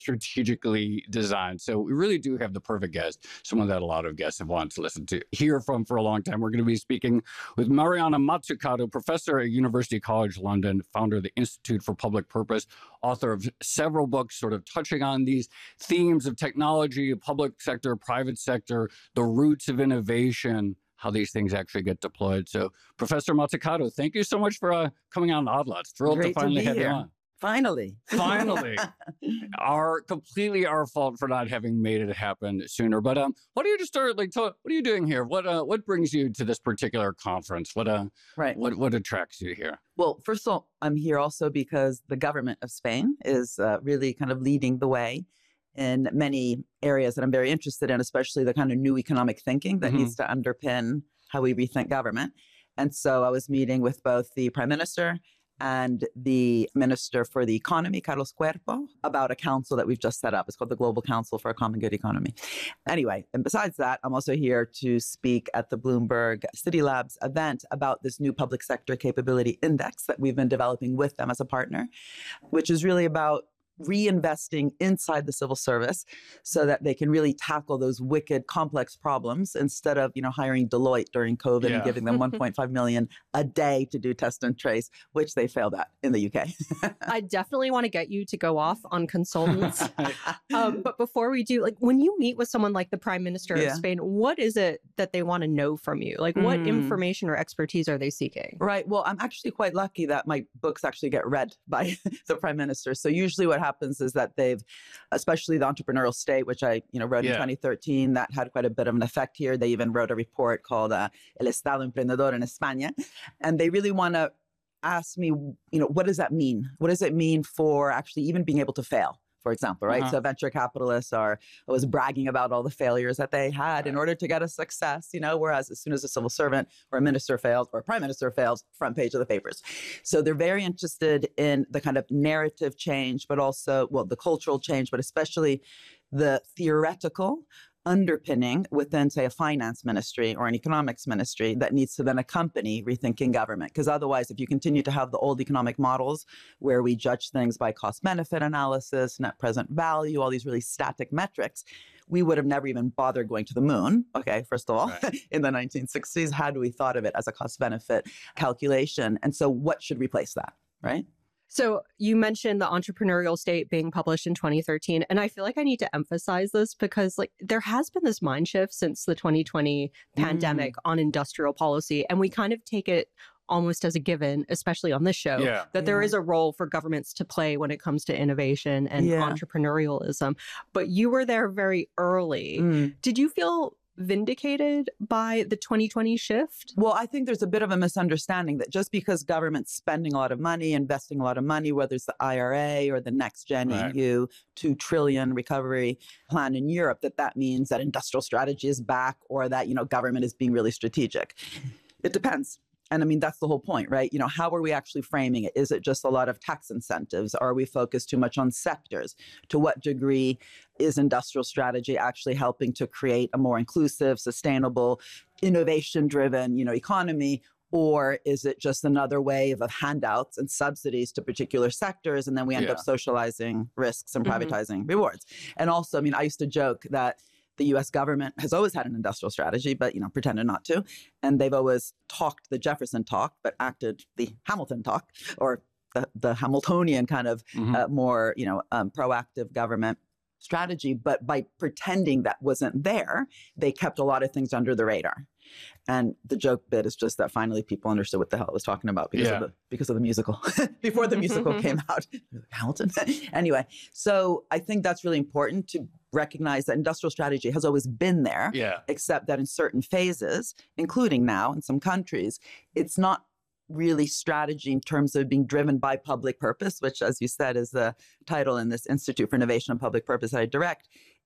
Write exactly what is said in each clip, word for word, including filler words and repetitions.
strategically designed. So we really do have the perfect guest, someone that a lot of guests have wanted to listen to, hear from for a long time. We're going to be speaking with Mariana Mazzucato, professor at University College London, founder of the Institute for Public Purpose, author of several books sort of touching on these themes of technology, public sector, private sector, the roots of innovation, how these things actually get deployed. So, Professor Mazzucato, thank you so much for uh, coming on Odd Lots. Thrilled Great to finally to have here. you on. Finally. Finally. our completely our fault for not having made it happen sooner. But um, what are you just start like? What are you doing here? What uh, what brings you to this particular conference? What uh, right. What what attracts you here? Well, first of all, I'm here also because the government of Spain is uh, really kind of leading the way in many areas that I'm very interested in, especially the kind of new economic thinking that mm-hmm. needs to underpin how we rethink government. And so I was meeting with both the Prime Minister and the Minister for the Economy, Carlos Cuerpo, about a council that we've just set up. It's called the Global Council for a Common Good Economy. Anyway, and besides that, I'm also here to speak at the Bloomberg City Labs event about this new public sector capability index that we've been developing with them as a partner, which is really about reinvesting inside the civil service so that they can really tackle those wicked, complex problems instead of, you know, hiring Deloitte during COVID yeah. and giving them one point five million a day to do test and trace, which they failed at in the U K. I definitely want to get you to go off on consultants. um, but before we do, like when you meet with someone like the Prime Minister yeah. of Spain, what is it that they want to know from you? Like what mm. information or expertise are they seeking? Right. Well, I'm actually quite lucky that my books actually get read by the Prime Minister. So usually what happens happens is that they've, especially the entrepreneurial state, which I you know wrote yeah. in twenty thirteen, that had quite a bit of an effect here. They even wrote a report called uh, El Estado Emprendedor en España. And they really want to ask me, you know, what does that mean? What does it mean for actually even being able to fail? For example, right? Uh-huh. So venture capitalists are always bragging about all the failures that they had right. in order to get a success, you know, whereas as soon as a civil servant or a minister fails or a prime minister fails, front page of the papers. So they're very interested in the kind of narrative change, but also, well, the cultural change, but especially the theoretical underpinning within, say, a finance ministry or an economics ministry that needs to then accompany rethinking government. Because otherwise, if you continue to have the old economic models where we judge things by cost-benefit analysis, net present value, all these really static metrics, we would have never even bothered going to the moon, okay, first of all, right. in the nineteen sixties. Had we thought of it as a cost-benefit calculation? And so what should replace that, right? So you mentioned the entrepreneurial state being published in twenty thirteen, and I feel like I need to emphasize this because like there has been this mind shift since the twenty twenty mm. pandemic on industrial policy, and we kind of take it almost as a given, especially on this show, yeah. that yeah. there is a role for governments to play when it comes to innovation and yeah. entrepreneurialism. But you were there very early. Mm. Did you feel vindicated by the twenty twenty shift? Well, I think there's a bit of a misunderstanding that just because government's spending a lot of money, investing a lot of money, whether it's the I R A or the Next Gen right. E U, two trillion recovery plan in Europe, that that means that industrial strategy is back or that, you know, government is being really strategic. It depends. And I mean, that's the whole point, right? You know, how are we actually framing it? Is it just a lot of tax incentives? Are we focused too much on sectors? To what degree is industrial strategy actually helping to create a more inclusive, sustainable, innovation-driven, you know, economy? Or is it just another wave of handouts and subsidies to particular sectors? And then we end yeah. up socializing risks and privatizing mm-hmm. rewards. And also, I mean, I used to joke that the U S government has always had an industrial strategy, but, you know, pretended not to. And they've always talked the Jefferson talk, but acted the Hamilton talk, or the, the Hamiltonian kind of mm-hmm. uh, more, you know, um, proactive government strategy. But by pretending that wasn't there, they kept a lot of things under the radar. And the joke bit is just that finally people understood what the hell I was talking about because, yeah. of, the, because of the musical, before the musical came out. Hamilton. Anyway, so I think that's really important to recognize that industrial strategy has always been there, yeah. except that in certain phases, including now in some countries, it's not really strategy in terms of being driven by public purpose, which, as you said, is the title in this Institute for Innovation and Public Purpose that I direct.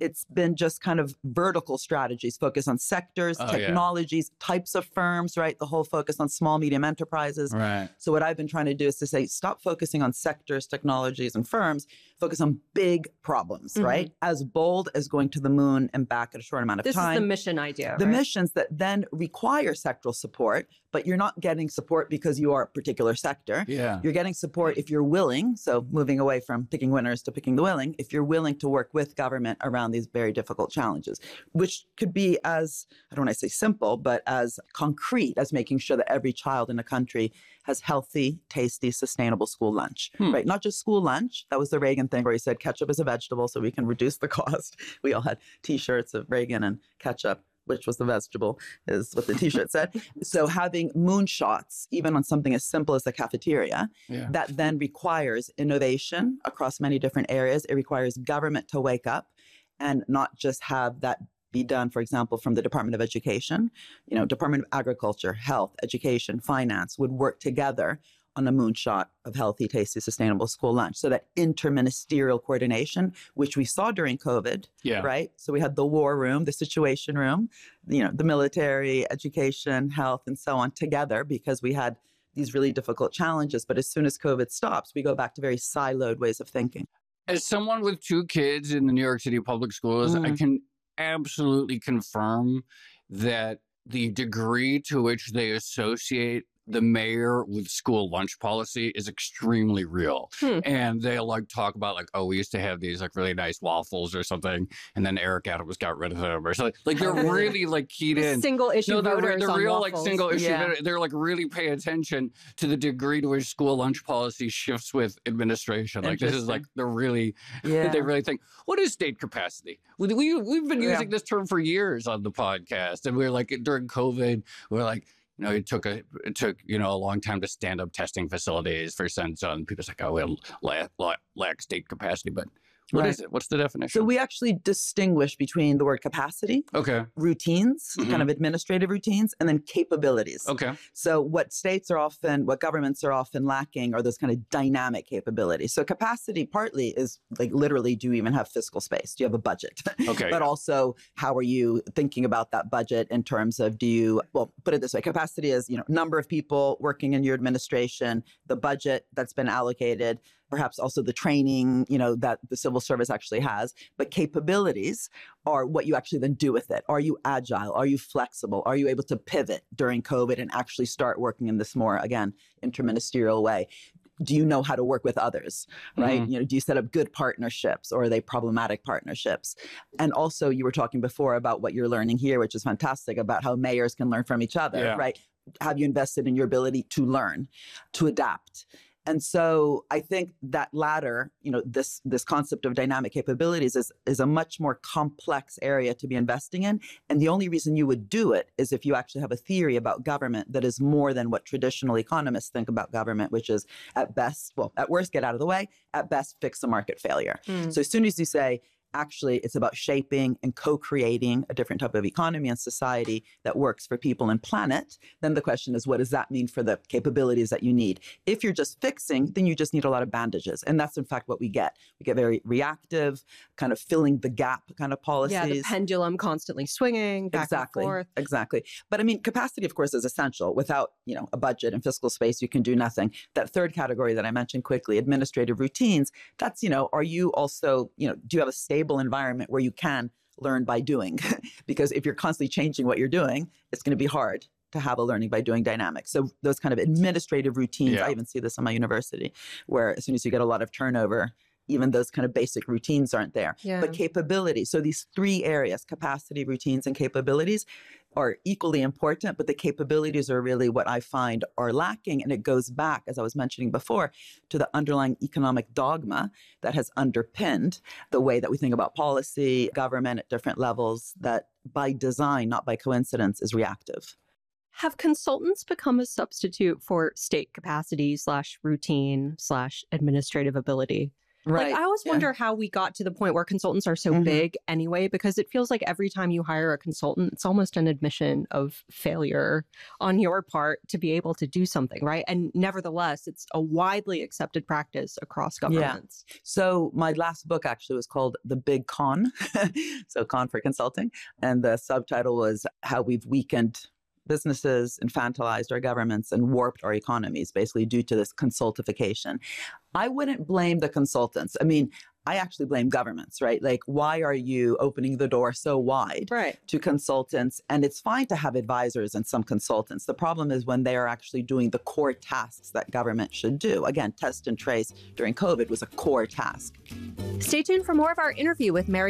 it's been just kind of vertical strategies, focus on sectors, Oh, technologies, yeah. types of firms, right? The whole focus on small, medium enterprises. Right. So what I've been trying to do is to say, stop focusing on sectors, technologies, and firms, focus on big problems, Mhm. right? As bold as going to the moon and back at a short amount of This time. is the mission idea, The right? missions that then require sectoral support, but you're not getting support because you are a particular sector. Yeah. You're getting support if you're willing, so moving away from picking winners to picking the willing, if you're willing to work with government around these very difficult challenges, which could be as, I don't want to say simple, but as concrete as making sure that every child in a country has healthy, tasty, sustainable school lunch, Hmm. right? Not just school lunch. That was the Reagan thing where he said ketchup is a vegetable so we can reduce the cost. We all had T-shirts of Reagan and ketchup, which was the vegetable, is what the T-shirt said. So having moonshots, even on something as simple as the cafeteria, Yeah. that then requires innovation across many different areas. It requires government to wake up and not just have that be done, for example, from the Department of Education. You know, Department of Agriculture, Health, Education, Finance would work together on a moonshot of healthy, tasty, sustainable school lunch. So that interministerial coordination, which we saw during COVID, Yeah. right? So we had the war room, the situation room, you know, the military, education, health, and so on together because we had these really difficult challenges. But as soon as COVID stops, we go back to very siloed ways of thinking. As someone with two kids in the New York City public schools, I Mm. can absolutely confirm that the degree to which they associate the mayor with school lunch policy is extremely real. Hmm. And they'll like talk about like, oh, we used to have these like really nice waffles or something, and then Eric Adams got rid of them or something. Like they're really like keyed The in. single issue No, they're, voters they're on real like waffles. single issue. Yeah. They're, they're like really pay attention to the degree to which school lunch policy shifts with administration. Like this is like they're really Yeah. they really think, what is state capacity? We, we, we've been Yeah. using this term for years on the podcast. And we we're like, during COVID, we we're like, you know, it took a it took, you know, a long time to stand up testing facilities for sense on. People's like, oh, we lack, lack, lack state capacity. But what Right. is it? What's the definition? So we actually distinguish between the word capacity, okay. routines, Mhm. kind of administrative routines, and then capabilities. Okay. So what states are often, what governments are often lacking are those kind of dynamic capabilities. So capacity partly is like literally, do you even have fiscal space? Do you have a budget? Okay. But also, how are you thinking about that budget in terms of do you, well, put it this way, capacity is, you know, number of people working in your administration, the budget that's been allocated, perhaps also the training, you know, that the civil service actually has. But capabilities are what you actually then do with it. Are you agile? Are you flexible? Are you able to pivot during COVID and actually start working in this more, again, interministerial way? Do you know how to work with others, right? Mhm. You know, do you set up good partnerships or are they problematic partnerships? And also you were talking before about what you're learning here, which is fantastic, about how mayors can learn from each other, Yeah. right? Have you invested in your ability to learn, to adapt? And so I think that latter, you know, this this concept of dynamic capabilities is is a much more complex area to be investing in. And the only reason you would do it is if you actually have a theory about government that is more than what traditional economists think about government, which is at best, well, at worst, get out of the way, at best, fix a market failure. Hmm. So as soon as you say, actually, it's about shaping and co-creating a different type of economy and society that works for people and planet, then the question is, what does that mean for the capabilities that you need? If you're just fixing, then you just need a lot of bandages. And that's, in fact, what we get. We get very reactive, kind of filling the gap kind of policies. Yeah, the pendulum constantly swinging back Exactly. and forth. Exactly. But I mean, capacity, of course, is essential. Without, you know, a budget and fiscal space, you can do nothing. That third category that I mentioned quickly, administrative routines, that's, you know, are you also, you know, do you have a stable environment where you can learn by doing? Because if you're constantly changing what you're doing, it's going to be hard to have a learning by doing dynamic. So those kind of administrative routines, Yeah. I even see this in my university, where as soon as you get a lot of turnover, even those kind of basic routines aren't there. Yeah. But capability. So these three areas, capacity, routines, and capabilities, are equally important, but the capabilities are really what I find are lacking. And it goes back, as I was mentioning before, to the underlying economic dogma that has underpinned the way that we think about policy, government at different levels, that by design, not by coincidence, is reactive. Have consultants become a substitute for state capacity slash routine slash administrative ability? Right. Like, I always Yeah. wonder how we got to the point where consultants are so Mhm. big anyway, because it feels like every time you hire a consultant, it's almost an admission of failure on your part to be able to do something, right? And nevertheless, it's a widely accepted practice across governments. So my last book actually was called The Big Con. So con for consulting. And the subtitle was How We've Weakened Businesses, Infantilized Our Governments, and Warped Our Economies, basically due to this consultification. I wouldn't blame the consultants. I mean, I actually blame governments, right? Like, why are you opening the door so wide Right. to consultants? And it's fine to have advisors and some consultants. The problem is when they are actually doing the core tasks that government should do. Again, test and trace during COVID was a core task. Stay tuned for more of our interview with Mary